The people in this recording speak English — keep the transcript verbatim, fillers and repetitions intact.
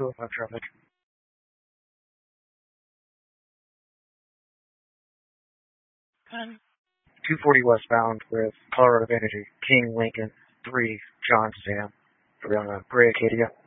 two oh five traffic. two forty westbound with Colorado Vanity, King Lincoln, three John Sam, for uh, Gray Acadia.